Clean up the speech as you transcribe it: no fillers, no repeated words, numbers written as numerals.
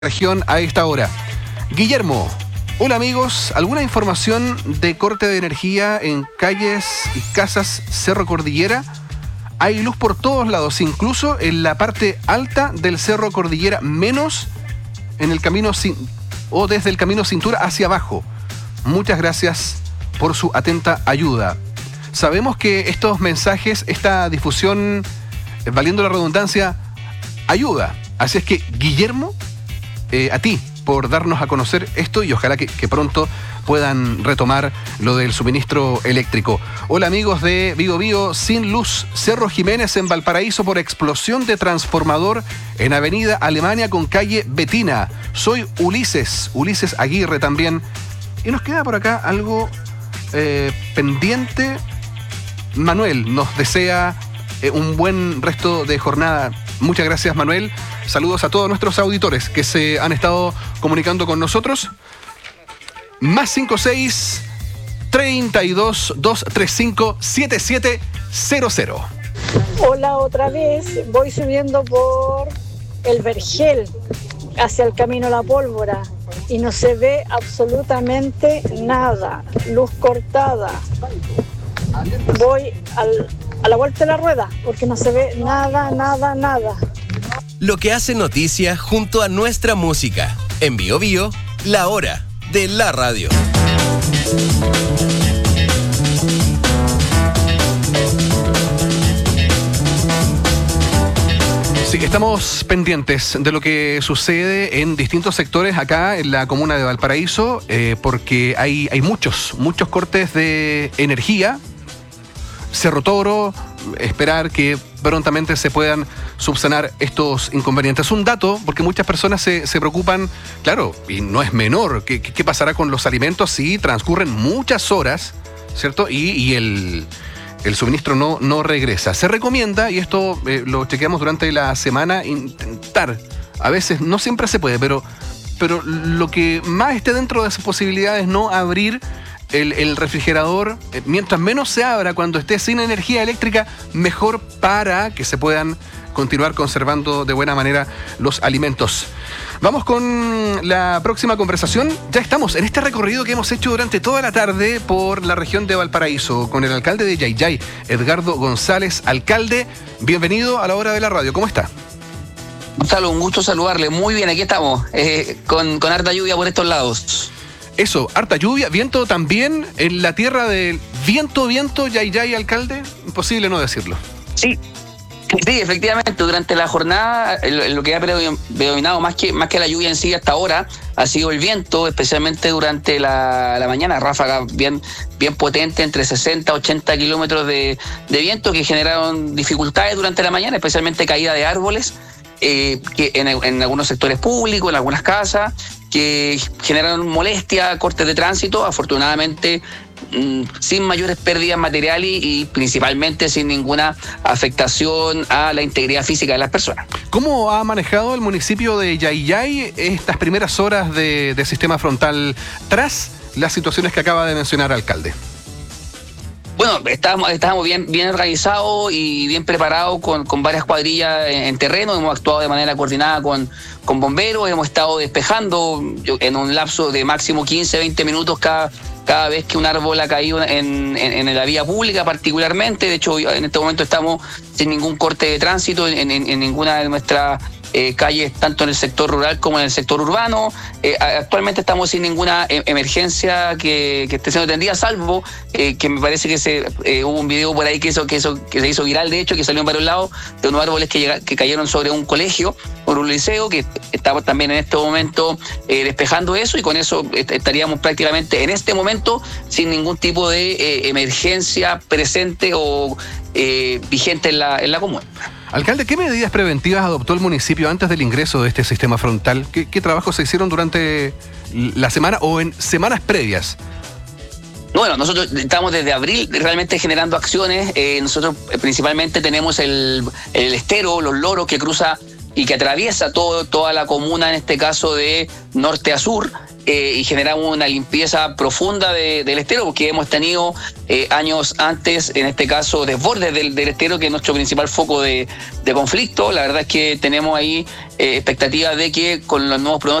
Región a esta hora. Guillermo, hola amigos, ¿alguna información de corte de energía en calles y casas Cerro Cordillera? Hay luz por todos lados, incluso en la parte alta del Cerro Cordillera, menos en el camino o desde el camino Cintura hacia abajo. Muchas gracias por su atenta ayuda. Sabemos que estos mensajes, esta difusión, valiendo la redundancia, ayuda. Así es que, Guillermo, a ti por darnos a conocer esto y ojalá que pronto puedan retomar lo del suministro eléctrico. Hola amigos de Bío Bío, sin luz, Cerro Jiménez en Valparaíso por explosión de transformador en Avenida Alemania con calle Betina. Soy Ulises Aguirre también. Y nos queda por acá algo pendiente. Manuel nos desea un buen resto de jornada. Muchas gracias, Manuel. Saludos a todos nuestros auditores que se han estado comunicando con nosotros. Más 56 32 235 7700. Hola, otra vez. Voy subiendo por el Vergel hacia el camino La Pólvora y no se ve absolutamente nada. Luz cortada. Voy a la vuelta de la rueda porque no se ve nada. Lo que hace noticia junto a nuestra música. En Bío Bío, la hora de la radio. Sí, estamos pendientes de lo que sucede en distintos sectores acá en la comuna de Valparaíso, porque hay muchos cortes de energía. Cerro Toro, esperar que prontamente se puedan subsanar estos inconvenientes. Un dato, porque muchas personas se preocupan, claro, y no es menor, ¿qué pasará con los alimentos si transcurren muchas horas, ¿cierto? Y el suministro no regresa. Se recomienda, y esto lo chequeamos durante la semana, intentar, a veces no siempre se puede, pero lo que más esté dentro de sus posibilidades, no abrir el refrigerador, mientras menos se abra cuando esté sin energía eléctrica, mejor para que se puedan continuar conservando de buena manera los alimentos. Vamos con la próxima conversación. Ya estamos en este recorrido que hemos hecho durante toda la tarde por la región de Valparaíso con el alcalde de Yayay, Edgardo González. Alcalde, bienvenido a la hora de la radio. ¿Cómo está? Gonzalo, un gusto saludarle. Muy bien, aquí estamos, con harta lluvia por estos lados. Eso, harta lluvia, viento también en la tierra del viento, Yayay, alcalde. Imposible no decirlo. Sí, efectivamente, durante la jornada lo que ha predominado más que la lluvia en sí hasta ahora ha sido el viento, especialmente durante la mañana, ráfagas bien potentes, entre 60 a 80 kilómetros de viento que generaron dificultades durante la mañana, especialmente caída de árboles. Que en algunos sectores públicos, en algunas casas, que generaron molestia, cortes de tránsito, afortunadamente sin mayores pérdidas materiales y principalmente sin ninguna afectación a la integridad física de las personas. ¿Cómo ha manejado el municipio de Yayay estas primeras horas de sistema frontal tras las situaciones que acaba de mencionar, alcalde? Bueno, estábamos bien organizados y bien preparados con varias cuadrillas en terreno. Hemos actuado de manera coordinada con bomberos, hemos estado despejando en un lapso de máximo 15-20 minutos cada vez que un árbol ha caído en la vía pública particularmente. De hecho, en este momento estamos sin ningún corte de tránsito en ninguna de nuestras calles, tanto en el sector rural como en el sector urbano. Actualmente estamos sin ninguna emergencia que esté siendo atendida, salvo que me parece que hubo un video por ahí que se hizo viral, de hecho, que salió en varios lados, de unos árboles que cayeron sobre un colegio, por un liceo, que estamos también en este momento despejando eso, y con eso estaríamos prácticamente en este momento sin ningún tipo de emergencia presente o vigente en la comuna. Alcalde, ¿qué medidas preventivas adoptó el municipio antes del ingreso de este sistema frontal? ¿Qué trabajos se hicieron durante la semana o en semanas previas? Bueno, nosotros estamos desde abril realmente generando acciones. Nosotros principalmente tenemos el estero, Los Loros, que cruza y que atraviesa toda la comuna, en este caso de norte a sur, y generamos una limpieza profunda del estero, porque hemos tenido años antes, en este caso, desbordes del estero, que es nuestro principal foco de conflicto. La verdad es que tenemos ahí expectativas de que con los nuevos pronósticos